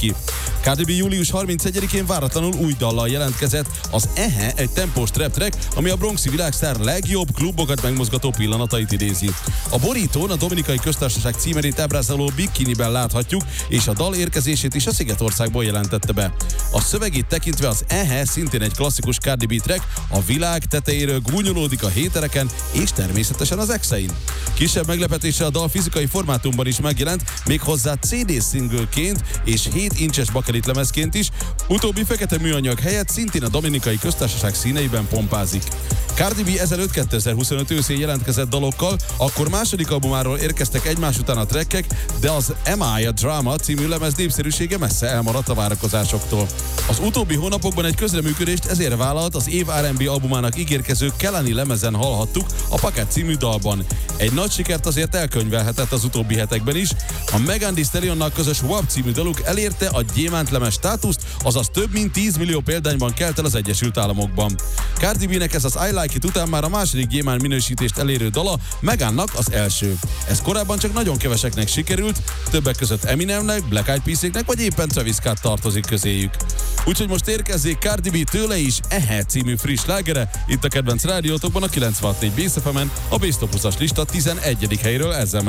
ki. Cardi B július 31-én váratlanul új dallal jelentkezett, az Ehe, egy tempós trap track, ami a bronxi világsztár legjobb klubokat megmozgató pillanatait idézi. A borítón a Dominikai Köztársaság címerét ábrázoló bikiniben láthatjuk, és a dal érkezését is a Szigetországból jelentette be. A szövegét tekintve az Ehe szintén egy klasszikus Cardi B track, a világ tetejéről gúnyolódik a hétereken, és természetesen az exein. Kisebb meglepetéssel a dal fizikai formátumban is megjelent, méghozzá CD singleként és 7 incses bakelit lemezként is, utóbbi fekete műanyag helyett szintén a Dominikai Köztársaság színeiben pompázik. Cardi B ezelőtt 2025 őszén jelentkezett dalokkal, akkor második albumáról érkeztek egymás után a trackek, de az Am I a Drama című lemez népszerűsége messze elmaradt a várakozásoktól. Az utóbbi hónapokban egy közreműködést ezért vállalt az év R&B albumának ígérkező Kelani lemezen hallhattuk a Paket című dalban. Egy nagy sikert azért elkönyvelhetett az utóbbi hetekben is. A Megan Thee Stallionnal közös WAP című daluk elérte a gyémántlemes státuszt, azaz több mint 10 millió példányban kelt el az Egyesült Államokban. Cardi B-nek ez az I Like It után már a második gyémán minősítést elérő dala, Megannak az első. Ez korábban csak nagyon keveseknek sikerült, többek között Eminemnek, Black Eyed Peas-eknek vagy éppen Travis Scott tartozik közéjük. Úgyhogy most érkezzék Cardi B tőle is Ehe című friss slágere, itt a kedvenc rádiótokban a 96.4 Base FM-en, a Base Top 20-as lista 11. helyről ezzel megy